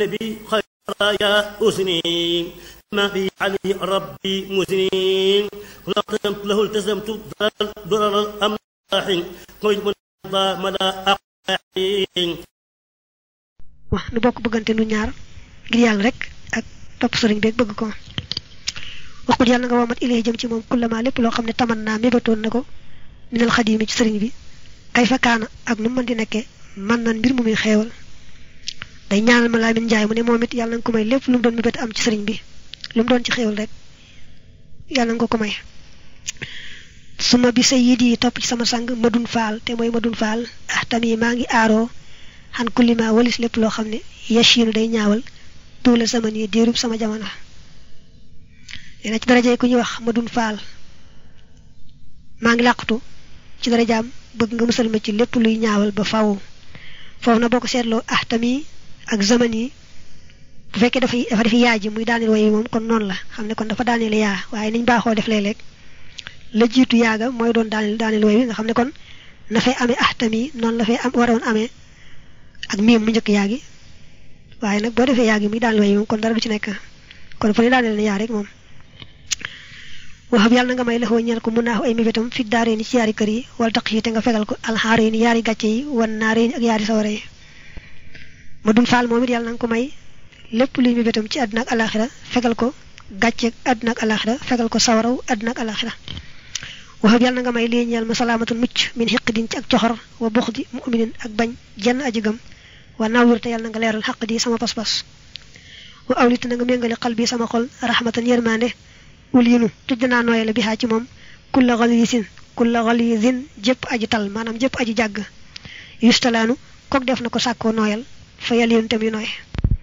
بخير يا أسني ما في علي ربي مسنين لقمت له التزمت ضرر الأملاح قيد من مدى أقاحين wax nu bokk bëggante nu ñaar ngir yàlla rek ak topp sëriñ beeg bëgg ko waxut yàlla nga womat ilay jëm ci moom kullama lépp loo xam ne taman naa mébatoon na ko minal xadimi ci sëriñ bi kay fa kaana ak nu mën di nekkee man nan mbir mu muy xeewal day ñaanal ma Lamin Njaay mu ne moom it yàlla nga ko may lépp lu mu doon mébét am ci sëriñ bi lu mu doon ci xeewal rek yàlla nga ko may suma bi sayyidi topp ci sama sang madun faal te mooy madun faal ah tamit maa ngi aaroo xan kullima walis lépp loo xam ne yashiinu day ñaawal tuula sama nii diirub sama jamono nee na ci darajay ku ñuy wax madun faal maa ngi làqatu ci darajaam bëgg nga musal ma ci lépp luy ñaawal ba faw foofu na boo ko seetloo ah tamit ak zaman yi bu fekkee dafa def yaa ji muy daaneel way moom kon noonu la xam ne kon dafa daaneel yaa waaye niñ baaxoo def léeg-léeg la jiitu yaaga mooy doon daaneel way wi nga xam ne kon na fay amee ah tamit noonu la fay am waroon amee ak miim mu njëkk yaagi waaye nag boo defee yaagi muy daaneel way moom kon dara du ci nekk kon fa ne daaneel na yaa rek moom waxab yàlla na nga may la xoo ñeel ko mun naa ay mébétam fi daaree ni ci yaari kër yi wala taq yi te nga fegal ko alxaare ni yaari gàcce yi wan naaree ni ak yaari sawara yi ma dun faal moom it yàlla na nga ko may lépp luy mébétam ci àdduna ak alaxira fegal ko gàcce àdduna ak alaxira fegal ko sawaraw àdduna ak alaxira waxab yàlla na nga may lii ñeel ma salaamatul mucc min xiqdin ci ak coxor wa buxdi muminin ak bañ jenn aji gëm wa nawwir te yàlla na nga leeral xaq di sama pas-pas wa awlit na nga méngale xal bi sama xol rahmatan yërmande ul yinu tëj naa nooyale bi xaa ci moom kulla xalisin jëpp aji tal maanaam jëpp aji jàgg yustalaanu kook def na ko sàkkoo nooyal fa yàlla yéen tam yu nooy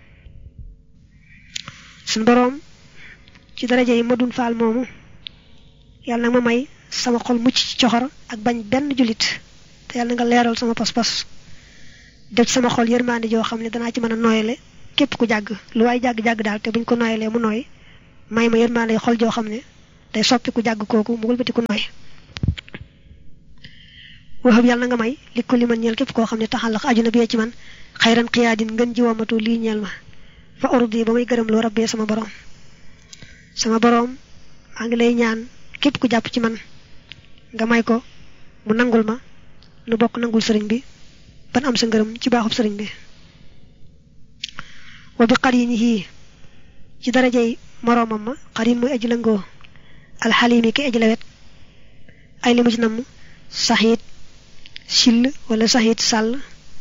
suñ boroom ci daraja yi madun faal moomu yàlla na ma may sama xol mucc ci coxor ak bañ benn jullit te yàlla na nga leeral sama pas-pas def ci sama xol yërmande joo xam ne danaa ci mën a nooyale képp ku jàgg lu waay jàgg-jàgg daal te buñ ko nooyalee mu nooy may ma yërmande xol joo xam ne day soppi ku jàgg kooku mu wëlbati ku nooy waxab yàlla na nga may li ko li man ñeel képp koo xam ne taxalax aju na bee ci man xayran xiyaadin ngën ji womatu lii ñeel ma fa urdi ba muy gërëm loo rabbee sama boroom maa ngi lay ñaan képp ku jàpp ci man nga may ko mu nangul ma nu bokk nangul sëriñ bi ban am sa ngërëm ci baaxub sëriñ bi wa bi qarinihi ci darajay moroomam ma qarin muy aji lëngoo alxalimi ki aji lawet ay li mu ci namm saxiit sill wala saxiit sàll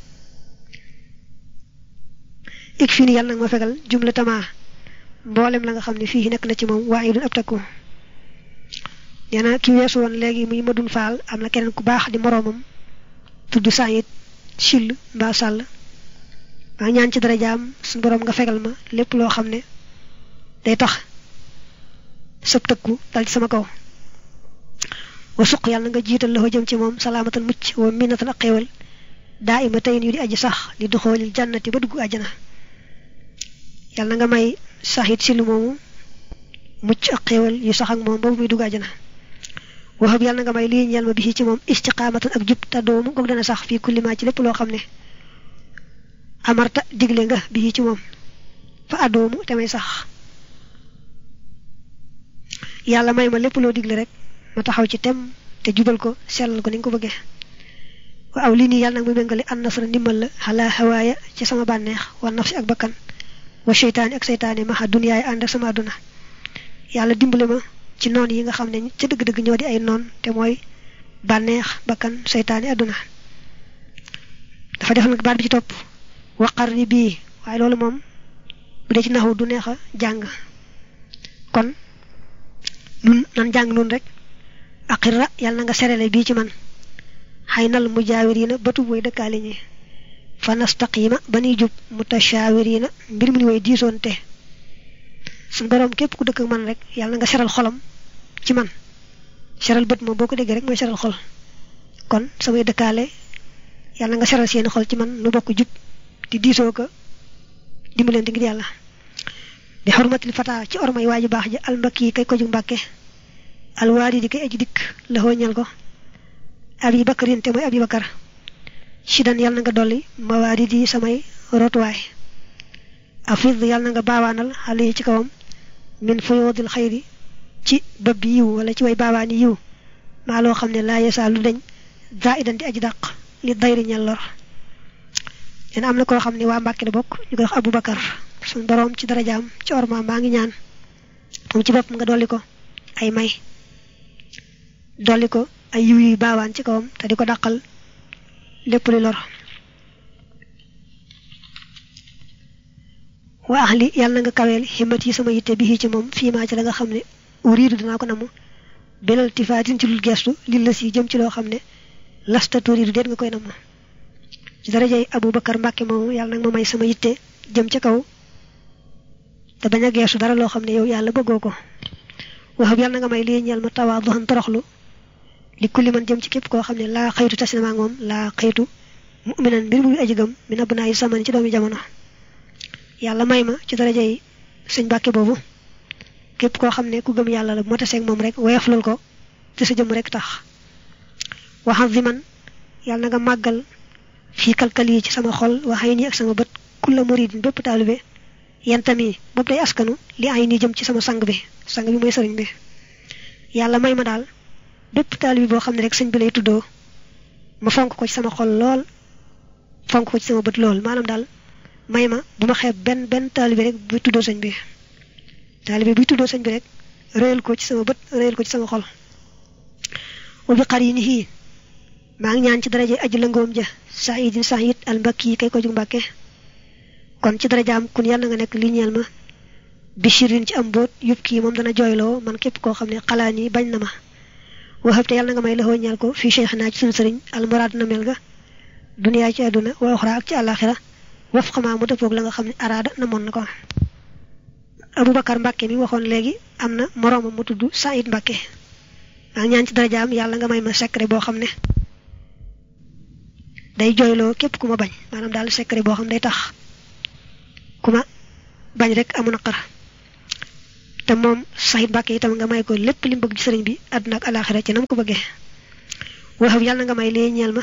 ik fii ni yàlla nag ma fegal jumla tamaa mboolem la nga xam ne fii nekk na ci moom waa idun ab takku nee na ki weesu woon léegi muy madun faal am na keneen ku baax di moroomam tudd saxiit sill mbaa sàll maa ñaan ci darajaam suñu boroom nga fegal ma lépp loo xam ne day tax sab tëkku dal ci sama kaw wa suq yàlla nga jiital la jëm ci moom salaamatan mucc wa minnatan ak xéewal daa ima tayin yu di aji sax li duxoolil jannati ba dugg àjjana yàlla nga may saxit si lu moomu mucc ak xéewal yu sax ak moom boobu muy dugg àjjana waxab yàlla nga may lii ñeel ma bi ci moom istiqaamatan ak jub te doomu goog dana sax fii kulli ma ci lépp loo xam ne amarta digle nga bi ci moom fa adoomu te may sax yàlla may ma lépp loo digle rek ma taxaw ci tem te jubal ko sellal ko ni nga ko bëggee wa aw lii nii yàlla nag muy méngale an nasra ndimbal la xalaa hawaaya ci sama bànneex wa nafsi ak bakkan wa seytaani ak seytaani maxa duniyaay ànd ak sama àdduna yàlla dimbale ma ci noon yi nga xam ne ca dëgg-dëgg ñoo di ay noon te mooy bànneex bakkan seytaani àdduna dafa def nag baat bi ci topp waqar ni bii waaye loolu moom bu dee ci naxu du neex a jàng kon nun nan jàng nun rek aqirra yàlla na nga serele bii ci man xay nal mujaawiriina batu booy dëkkaale ñi fa nastaqima ba nuy jub mutashaawiriina mbir mi ni way diisoonte suñu boroom képp ku dëkk man rek yàlla na nga seral xolam ci man seral bët moom boo ko déggee rek mooy seral xol kon samay dëkkaale yàlla nga seral seeni xol ci man nu bokk jub di diisoo ko dimbalante ngir yàlla bi xurmatil fata ci ormay waaju baax ja almbakki yi kay ko ju mbàkke alwaari di kay aji dikk la xooñal ko abi bakarin te mooy abi bakar sidan yàlla na nga dolli mawaari di samay rotuwaay afid yàlla nga baawaanal xale ci kawam min fuyudil xayri ci bëb yiw wala ci way baawaani yiw maa loo xam ne laa yesaa lu deñ zaidan di aji dàq li dayri ñal lor leen am na koo xam ne waa Mbàkke la bokk ñu koy wax Abubakar suñ boroom ci darajaam ci ormaam maa ngi ñaan moom ci bopp nga dolli ko ay may dolli ko ay yiw yuy baawaan ci kawam te di ko dàqal lépp li lor wa ahli yàlla nga kaweel himmat yi sama yitte bi ci moom fii maa ci la nga xam ne uriidu dinaa ko namu belal tifaatin ci lul gestu li la si jëm ci loo xam ne lasta turiidu déet nga koy namu ci darajay Abubakar Mbàkke moomu yàlla nag ma may sama yitte jëm ca kaw te bañ a geesu dara loo xam ne yow yàlla bëggoo ko waxab yàlla nga may lii ñeel ma tawaaduhan toroxlu li kulli man jëm ci képp koo xam ne laa xëytu tasinamaa moom laa xëytu mu'minan mbir muy aji gëm mi nabb naa yi saman ci doomi jamono yàlla may ma ci darajay sëñ Mbàkke boobu képp koo xam ne ku gëm yàlla la bu ma taseeg moom rek woyoflul ko te sa jëm rek tax waxam vi man yàlla na nga màggal fii kalkal yi ci sama xol waxay nii ak sama bët kulla muridin bépp taalibe yantami boobu day askanu li ay nii jëm ci sama sang bi mooy sëriñ bi yàlla may ma daal bépp taalibe boo xam ne rek sëñ bi lay tuddoo ma fonk ko ci sama xol lool fonk ko ci sama bët lool maanaam daal may ma bu ma xeeb benn taalibe rek buy tuddoo sëñ bi taalibe buy tuddoo sëñ bi rek réyal ko ci sama bët réyal ko ci sama xol wa bi qarinihi maa ngi ñaan ci daraje aji lëngoom ja Saïdin Saïd al Mbakki kay ko jug Mbàkke kon ci darajaam kun yàlla nga nekk li ñeel ma bishirin ci am boot yub kii moom dana jooyloo man képp koo xam ne xalaan yi bañ na ma waxab te yàlla nga may laxoo ñeel ko fii cheikh naa ci suñu sëriñ almuraad na mel ga duniyaa ci àdduna wa oxra ak ci àllaaxira waf xamaa mu dëppoog la nga xam ne araada na moon na ko Abubakar Mbàkke mi waxoon léegi am na moroomam mu tudd Saïd Mbàkke maa ngi ñaan ci darajaam yàlla nga may ma secret boo xam ne day jooyloo képp ku ma bañ maanaam daal secret boo xam ne day tax ku ma bañ rek amu naqar te moom Saïd Mbàkke itam nga may ko lépp li mu bëgg ci sëriñ bi àdduna ak alaaxira ci nam ko bëggee waxam yàlla nga may lee ñeel ma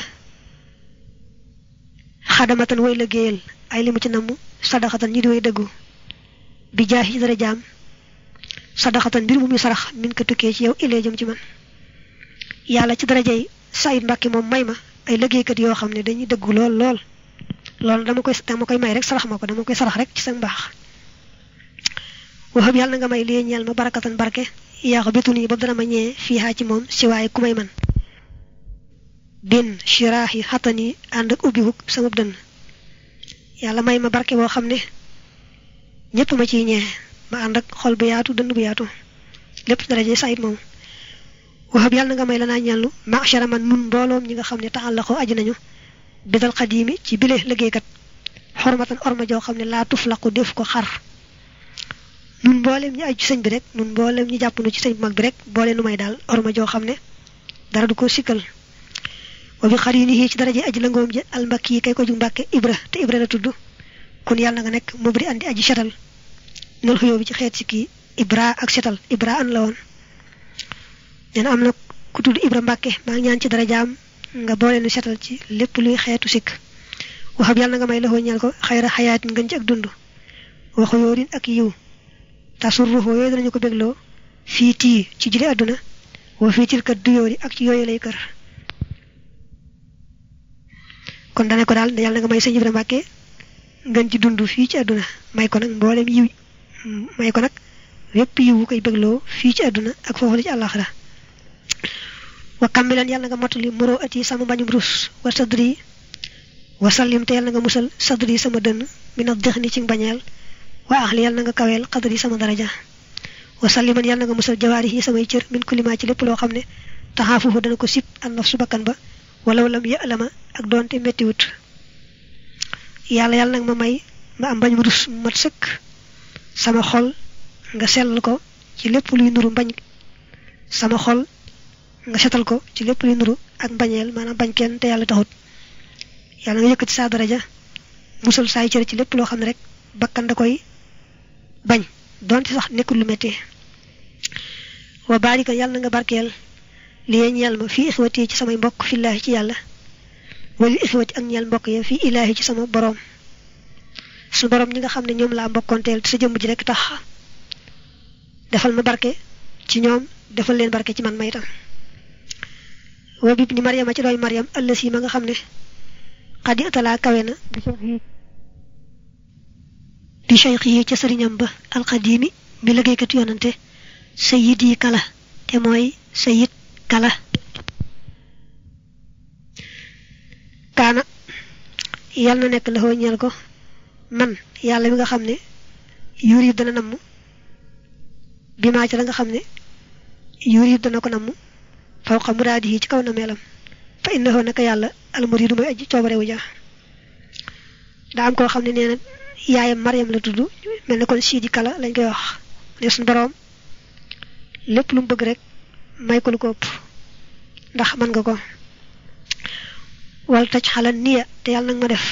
xadamatan way liggéeyal ay li mu ci namm sadaxatan ñi di way dëggu bi jaax ci dara jaam sadaxatan mbir mu muy sarax min ko tukkee ci yow ilee jëm ci man yàlla ci darajay Saïd Mbàkke moom may ma ay liggéeykat yoo xam ne dañuy dëggu lool loolu dama koy may rek sarax ma ko dama koy sarax rek ci sa mbaax waxab yàlla nga may lee ñeel ma barakatan barke yaaxu betu nii ba dana ma ñee fii ci moom si waaye ku may man bin shiraahi xatani ànd ak ubbiwuk sama dënn yàlla may ma barke boo xam ne ñépp ma ciy ñee ma ànd ak xol bu yaatu dënn bu yaatu lépp ci daraje Saïd moom waxab yàlla nga may la naa ñàllu machara man nun mbooloom ñi nga xam ne taxal la ko aji nañu bidal xadiimi ci bile liggéeykat xormatan orma joo xam ne laa tuflaqu def ko xar nun mbooleem ñi aju ci sëñ bi rek nun mbooleem ñi jàppanu ci sëñ bi mag bi rek boole nu may daal orma joo xam ne dara du ko sikkal wa bi xarinihi ci daraje aji langoom ji al Mbàkke yi kay ko jug Mbàkke Ibra te Ibra la tudd kon yàlla nga nekk mubri andi aji setal nal xuyoo bi ci xeet si kii Ibra ak setal Ibra an la woon ñen am na ku tudd Ibra Mbàkke maa ngi ñaan ci darajaam nga boole nu setal ci lépp luy xeetu sikk waxab yàlla nga may laxoo ñeel ko xayra xayaatin ngën ci ak dund waxu yoorin ak yiw tasurruhu yooyu danañu ko bégloo fii tii ci jile àdduna wa fii tilkat du yoori ak ci yooyu lay kër kon dane ko daal yàlla nga may sëñ Ibra Mbàkke ngën ci dund fii ci àdduna may ko nag mboolem yiw may ko nag yépp yiw koy bégloo fii ci àdduna ak foofu la ci àllaaxira wa kammilan yàlla nga mottali muroo ati sama mbañum rus wa sadri wa sallim te yàlla nga musal sadri sama dënn mina dexni ci mbañeel wa axli yàlla nga kaweel xadri sama daraja wa salliman yàlla nga musal jawaari yi samay cër min kulima ci lépp loo xam ne taxaafufu dana ko sib an naf su bakkan ba walaw lam ya'lama ak doonte mettiwut yàlla nag ma may ma am mbañum rus mat sëkk sama xol nga sellal ko ci lépp luy nuru mbañ sama xol nga setal ko ci lépp luy nuru ak mbañeel maanaam bañ kenn te yàlla taxut yàlla nga yëkkati saa daraja musal saay cër ci lépp loo xam ne rek bakkan da koy bañ donte sax nekkul lu metti wa barika yàlla nga barkeel li ñeel ma fii ixwati ci samay mbokk fillaahi ci yàlla wali ixwati ak ñeel mbokk ya fii ilaahi ci sama boroom su borom ñi nga xam ne ñoom laa mbokkonteel sa jëmm ji rek tax defal ma barke ci ñoom defal leen barke ci man may tam wa bib ni Maryama ci dooy Maryam ëllësi ma nga xam ne xadi atalaa kawe na bi cheikh yi ca sëriñam ba alxadimi bi liggéeykat yonante sayid yi kala te mooy sayid kala kaana yàlla na nekk la ñeel ko man yàlla mi nga xam ne yuur dana namm bi maa ci la nga xam ne yuur dana ko namm fawqa muraadihi ci kaw na meelam fa innahu naka yàlla almuridu mooy aji coobarewu ja daa am koo xam ne nee na yaayam Maryam la tudd mel ne kon siidi kala lañ koy wax ne suñu boroom lépp lu mu bëgg rek may ko lu ko ëpp ndax mën nga ko wal taj xalan niya te yàlla nag ma def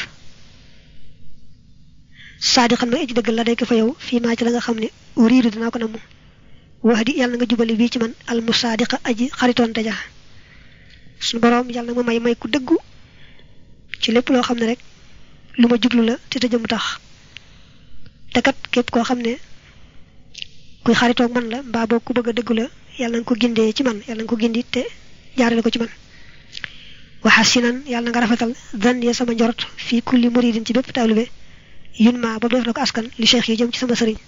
saadiqan ma aji dëgg la day ko fa yow fii maa ci la nga xam ne uriidu dinaa ko namm wax di yàlla nga jubali bii ci man al musaadiqa aji xaritoon daja suñu boroom yàlla nag ma may ku dëggu ci lépp loo xam ne rek lu ma jublu la te jëm tax te kat képp koo xam ne kuy xaritoog man la mbaa boo ku bëgg a dëggu la yàlla nga ko gindee ci man yàlla nga ko gindi te jaarale ko ci man waxasinan yàlla nga rafetal dan ya sama njort fii kulli muridin ci bépp taalibe yun ma ba def la ko askan li cheikh yi jëm ci sama sëriñ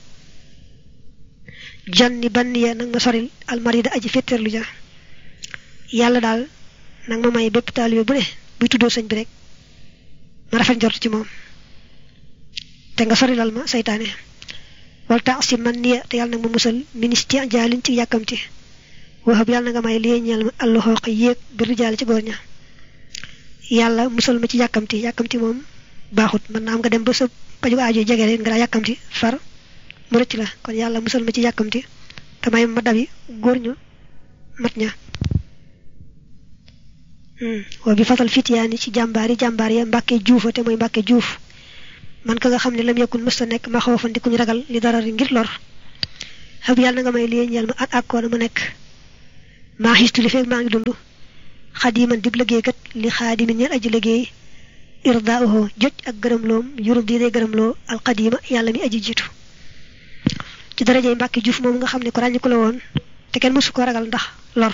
janni banniya nag ma soril almarida aji féttéerlu ja yàlla daal nag ma may bépp taalibe bu ne buy tuddoo sëñ bi rek ma rafet njort ci moom te nga sorilal ma saytaane wal taasi man niya te yàlla nag ma musal ministre jaalin ci yàkkamti waxab yàlla na nga may liy ñeel ma alloxooq yéeg bi rijaal ci góor ña yàlla musal ma ci yàkkamti moom baaxut mën naa am nga dem ba sa paju aajo jege rek nga daa yàkkamti far mu rëcc la kon yàlla musal ma ci yàkkamti te may ma dabi góor ñu mat ña wa bi fatal fitiyaani ci jàmbaar ya mbàkke juufa te mooy mbàkke juuf man ka nga xam ne lam yakun mësta nekk ma xawfan di kuñ ragal li dara ngir lor xab yàlla na nga may liy ñeel ma at akkoona ma nekk maa xistu li feeg maa ngi dund xadiman dib liggéeykat li xaadimin ñeel aji liggéey irdaahu joj ak gërëmloom yurub di day gërëmloo alxadima yàlla mi aji jiitu ci darajey mbàkke juuf moom nga xam ne ko ràññi ko la woon te kenn mësu ko ragal ndax lor